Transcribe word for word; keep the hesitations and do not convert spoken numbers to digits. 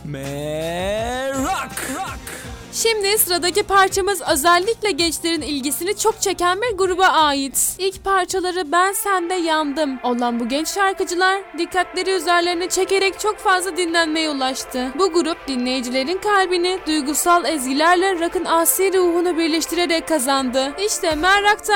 Merak. Şimdi sıradaki parçamız özellikle gençlerin ilgisini çok çeken bir gruba ait. İlk parçaları Ben Sende Yandım olan bu genç şarkıcılar dikkatleri üzerlerine çekerek çok fazla dinlenmeye ulaştı. Bu grup dinleyicilerin kalbini duygusal ezgilerle rock'ın asi ruhunu birleştirerek kazandı. İşte Merak'ta